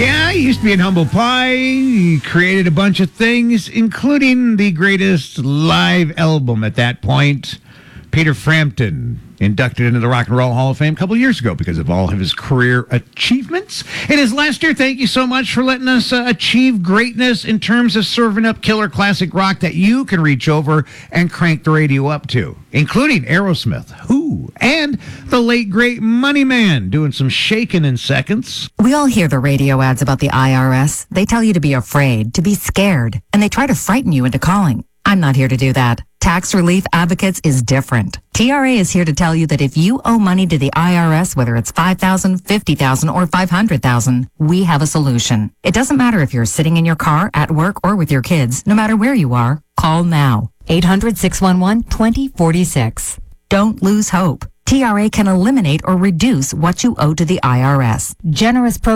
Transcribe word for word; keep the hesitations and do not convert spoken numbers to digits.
Yeah, he used to be in Humble Pie. He created a bunch of things, including the greatest live album at that point. Peter Frampton, inducted into the Rock and Roll Hall of Fame a couple years ago because of all of his career achievements. In his last year, thank you so much for letting us uh, achieve greatness in terms of serving up killer classic rock that you can reach over and crank the radio up to, including Aerosmith, Who, and the late great Money Man doing some shaking in seconds. We all hear the radio ads about the I R S. They tell you to be afraid, to be scared, and they try to frighten you into calling. I'm not here to do that. Tax Relief Advocates is different. T R A is here to tell you that if you owe money to the I R S, whether it's five thousand dollars, fifty thousand dollars, or five hundred thousand dollars, we have a solution. It doesn't matter if you're sitting in your car, at work, or with your kids. No matter where you are, call now. eight hundred, six one one, two zero four six. Don't lose hope. T R A can eliminate or reduce what you owe to the I R S. Generous pro